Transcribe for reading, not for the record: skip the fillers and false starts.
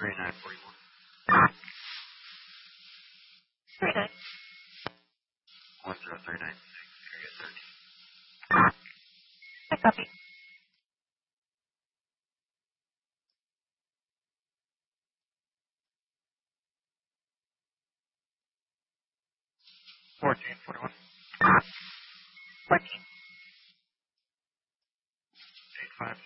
3941. 39. 1039. Area 13. I copy. 1441. 14. 85.